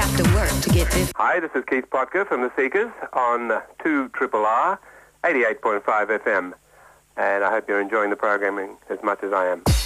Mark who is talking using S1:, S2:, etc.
S1: have to work to get this.
S2: Hi, this is Keith Potker from The Seekers on 2RRR 88.5 FM. And I hope you're enjoying the programming as much as I am.